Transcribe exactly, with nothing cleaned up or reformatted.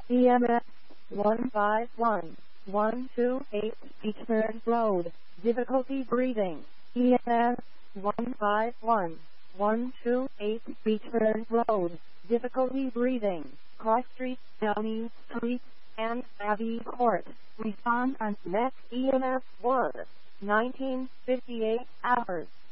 E M S one five one one two eight Beechburn Road. Difficulty breathing. E M S one five one one two eight Beechburn Road. Difficulty breathing. Cross Street, Downing Street, and Abbey Court. Respond on next E M S one. nineteen fifty-eight hours.